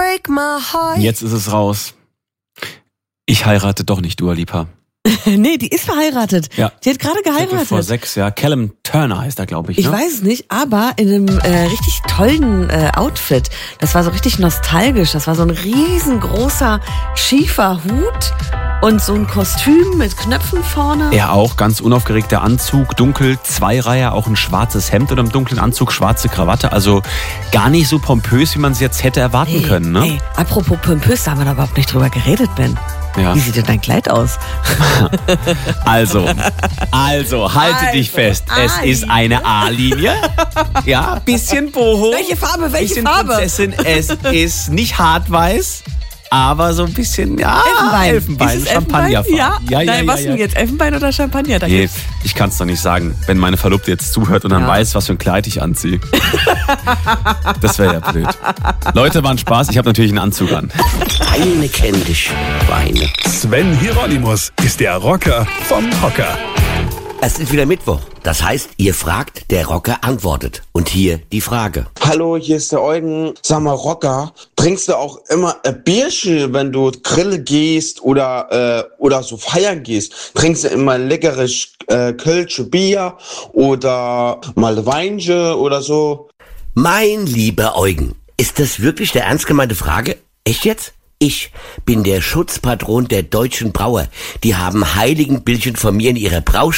break my heart. Jetzt ist es raus. Ich heirate doch nicht Dua Lipa. Nee, die ist verheiratet. Ja. Die hat gerade geheiratet. Vor 6 Jahren. Callum Turner heißt er, glaube ich. Ne? Ich weiß es nicht, aber in einem richtig tollen Outfit. Das war so richtig nostalgisch. Das war so ein riesengroßer, schiefer Hut und so ein Kostüm mit Knöpfen vorne. Er auch, ganz unaufgeregter Anzug, dunkel, Zweireiher, auch ein schwarzes Hemd oder im dunklen Anzug, schwarze Krawatte. Also gar nicht so pompös, wie man es jetzt hätte erwarten können. Ne? Hey, apropos pompös, da haben wir da überhaupt nicht drüber geredet, Ben. Ja. Wie sieht denn dein Kleid aus? Also, halte dich fest. Es ist eine A-Linie. Ja, bisschen boho. Welche Farbe? Welche bisschen Farbe? Prinzessin. Es ist nicht hartweiß, aber so ein bisschen, ja, Elfenbein, Ist es Champagnerfarben. Ja? Nein, was denn jetzt? Elfenbein oder Champagner? Da Nee, gibt's. ich kann es doch nicht sagen, wenn meine Verlobte jetzt zuhört und dann weiß, was für ein Kleid ich anziehe. Das wäre ja blöd. Leute, war ein Spaß. Ich habe natürlich einen Anzug an. Eine kennt dich, Weine. Sven Hieronymus ist der Rocker vom Hocker. Es ist wieder Mittwoch. Das heißt, ihr fragt, der Rocker antwortet. Und hier die Frage. Hallo, hier ist der Eugen. Sag mal, Rocker, trinkst du auch immer ein Bierchen, wenn du Grille gehst oder so feiern gehst? Trinkst du immer ein leckeres Kölsche Bier oder mal Weinchen oder so? Mein lieber Eugen, ist das wirklich eine ernst gemeinte Frage? Echt jetzt? Ich bin der Schutzpatron der deutschen Brauer. Die haben Heiligenbildchen von mir in ihrer Braustätte